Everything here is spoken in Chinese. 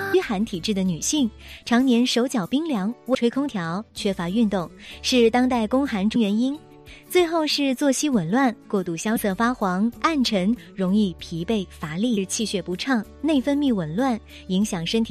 虚寒体质的女性，常年手脚冰凉，吹空调，缺乏运动，是当代宫寒原因。最后是作息紊乱，过度萧瑟发黄、暗沉，容易疲惫乏力，气血不畅，内分泌紊乱，影响身体